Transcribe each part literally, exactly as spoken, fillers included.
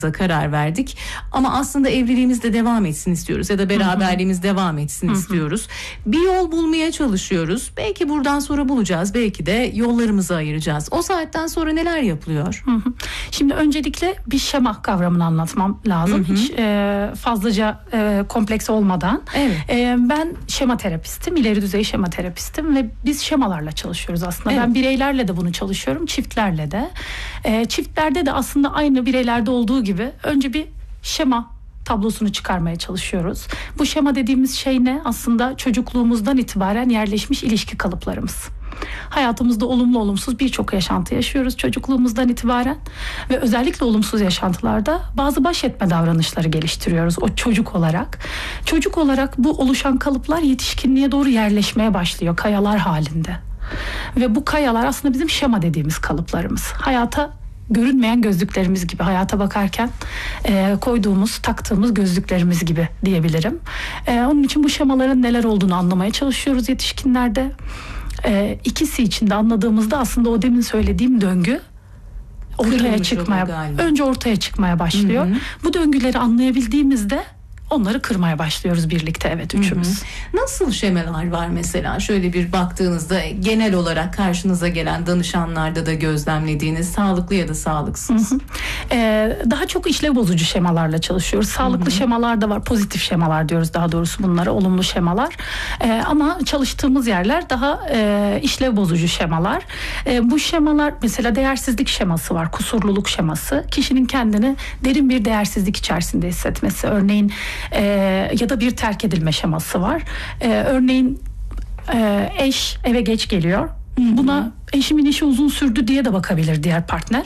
karar verdik ama aslında evliliğimiz de devam etsin istiyoruz ya da beraberliğimiz hı hı. devam etsin hı hı. istiyoruz. Bir yol bulmaya çalışıyoruz. Belki buradan sonra bulacağız, belki de yollarımızı ayıracağız. O saatten sonra neler yapılıyor? Hı hı. Şimdi öncelikle bir şema kavramını anlatmam lazım. Hı hı. Hiç e, fazlaca e, kompleks olmadan. Evet. E, ben şema terapistim, ileri düzey şema terapistim ve biz şemalarla çalışıyoruz aslında. Evet. Ben bireylerle de bunu çalışıyorum, çiftlerle de. E, çiftlerde de aslında aynı bireylerde olduğu gibi gibi önce bir şema tablosunu çıkarmaya çalışıyoruz. Bu şema dediğimiz şey ne? Aslında çocukluğumuzdan itibaren yerleşmiş ilişki kalıplarımız. Hayatımızda olumlu olumsuz birçok yaşantı yaşıyoruz çocukluğumuzdan itibaren ve özellikle olumsuz yaşantılarda bazı baş etme davranışları geliştiriyoruz o çocuk olarak. Çocuk olarak bu oluşan kalıplar yetişkinliğe doğru yerleşmeye başlıyor kayalar halinde. Ve bu kayalar aslında bizim şema dediğimiz kalıplarımız. Hayata görünmeyen gözlüklerimiz gibi, hayata bakarken e, koyduğumuz, taktığımız gözlüklerimiz gibi diyebilirim. E, onun için bu şemaların neler olduğunu anlamaya çalışıyoruz yetişkinlerde. E, ikisi için de anladığımızda aslında o demin söylediğim döngü ortaya Kırılmış çıkmaya, önce ortaya çıkmaya başlıyor. Hı hı. Bu döngüleri anlayabildiğimizde onları kırmaya başlıyoruz birlikte, evet, üçümüz. Hı hı. Nasıl şemalar var mesela? Şöyle bir baktığınızda genel olarak karşınıza gelen danışanlarda da gözlemlediğiniz sağlıklı ya da sağlıksız. Hı hı. Ee, daha çok işlev bozucu şemalarla çalışıyoruz. Sağlıklı hı hı. şemalar da var. Pozitif şemalar diyoruz daha doğrusu bunlara. Olumlu şemalar. Ee, ama çalıştığımız yerler daha e, işlev bozucu şemalar. E, bu şemalar mesela değersizlik şeması var. Kusurluluk şeması. Kişinin kendini derin bir değersizlik içerisinde hissetmesi. Örneğin Ee, ya da bir terk edilme şeması var. Ee, örneğin e, eş eve geç geliyor. Hı-hı. Buna eşimin işi uzun sürdü diye de bakabilir diğer partner.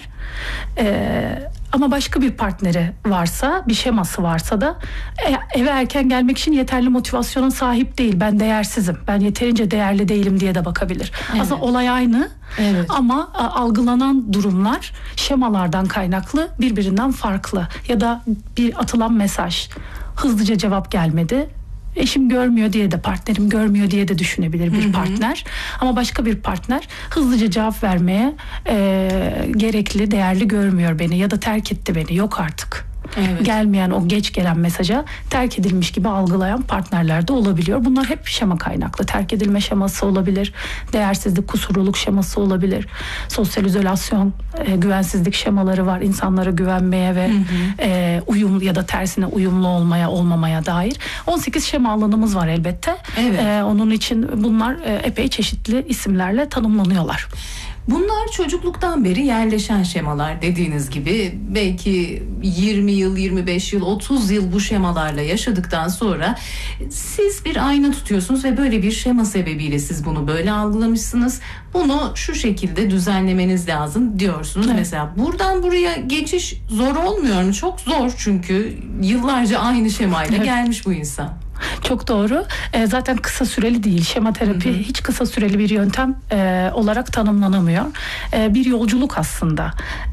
Ee, ama başka bir partneri varsa, bir şeması varsa da e, eve erken gelmek için yeterli motivasyona sahip değil. Ben değersizim, ben yeterince değerli değilim diye de bakabilir. Evet. Aslında olay aynı. Evet. Ama a, algılanan durumlar şemalardan kaynaklı, birbirinden farklı. Ya da bir atılan mesaj, hızlıca cevap gelmedi. Eşim görmüyor diye de, partnerim görmüyor diye de düşünebilir bir hı hı. partner. Ama başka bir partner hızlıca cevap vermeye e, gerekli, değerli görmüyor beni ya da terk etti beni. Yok artık. Evet. Gelmeyen, o geç gelen mesaja terk edilmiş gibi algılayan partnerler de olabiliyor. Bunlar hep şema kaynaklı. Terk edilme şeması olabilir, değersizlik, kusurluluk şeması olabilir, sosyal izolasyon, e, güvensizlik şemaları var. İnsanlara güvenmeye ve hı hı. E, uyumlu ya da tersine uyumlu olmaya, olmamaya dair. on sekiz şema alanımız var elbette. Evet. E, onun için bunlar e, epey çeşitli isimlerle tanımlanıyorlar. Bunlar çocukluktan beri yerleşen şemalar dediğiniz gibi. Belki yirmi yıl, yirmi beş yıl, otuz yıl bu şemalarla yaşadıktan sonra siz bir ayna tutuyorsunuz ve böyle bir şema sebebiyle siz bunu böyle algılamışsınız. Bunu şu şekilde düzenlemeniz lazım diyorsunuz. Evet. Mesela buradan buraya geçiş zor olmuyor mu? Çok zor, çünkü yıllarca aynı şemayla evet. gelmiş bu insan. Çok doğru. E, zaten kısa süreli değil. Şema terapi hı hı. hiç kısa süreli bir yöntem e, olarak tanımlanamıyor. E, bir yolculuk aslında.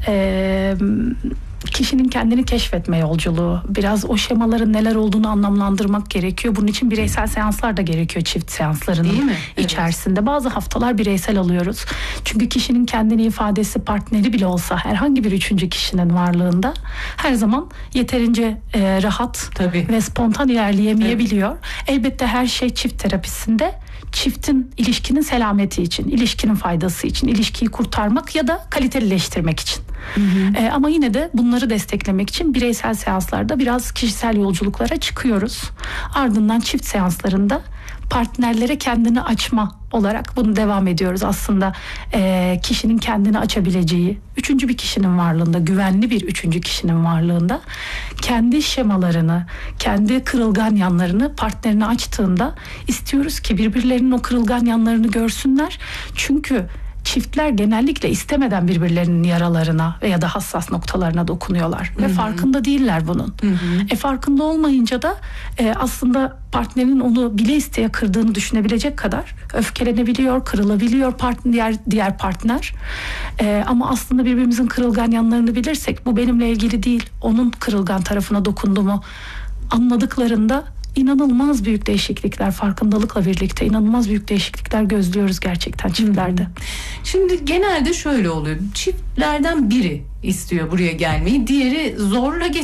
E, kişinin kendini keşfetme yolculuğu. Biraz o şemaların neler olduğunu anlamlandırmak gerekiyor. Bunun için bireysel seanslar da gerekiyor, çift seanslarının içerisinde. Evet. Bazı haftalar bireysel alıyoruz. Çünkü kişinin kendini ifadesi, partneri bile olsa herhangi bir üçüncü kişinin varlığında her zaman yeterince e, rahat Tabii. ve spontan ilerleyemeyebiliyor. Evet. Elbette her şey çift terapisinde çiftin, ilişkinin selameti için, ilişkinin faydası için, ilişkiyi kurtarmak ya da kalitelileştirmek için. Hı hı. E, ama yine de bunları desteklemek için bireysel seanslarda biraz kişisel yolculuklara çıkıyoruz. Ardından çift seanslarında partnerlere kendini açma olarak bunu devam ediyoruz. Aslında e, kişinin kendini açabileceği, üçüncü bir kişinin varlığında, güvenli bir üçüncü kişinin varlığında kendi şemalarını, kendi kırılgan yanlarını partnerine açtığında istiyoruz ki birbirlerinin o kırılgan yanlarını görsünler. Çünkü çiftler genellikle istemeden birbirlerinin yaralarına veya da hassas noktalarına dokunuyorlar. Hı-hı. Ve farkında değiller bunun. Hı-hı. E farkında olmayınca da e, aslında partnerinin onu bile isteye kırdığını düşünebilecek kadar öfkelenebiliyor, kırılabiliyor part- diğer diğer partner. E, ama aslında birbirimizin kırılgan yanlarını bilirsek, bu benimle ilgili değil, onun kırılgan tarafına dokunduğumu anladıklarında inanılmaz büyük değişiklikler, farkındalıkla birlikte inanılmaz büyük değişiklikler gözlüyoruz gerçekten çiftlerde. Şimdi genelde şöyle oluyor. Çiftlerden biri istiyor buraya gelmeyi, diğeri zorla